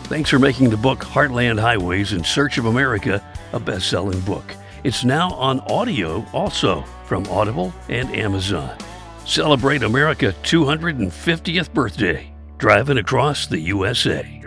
Thanks for making the book Heartland Highways in Search of America a best-selling book. It's now on audio also from Audible and Amazon. Celebrate America's 250th birthday, driving across the USA.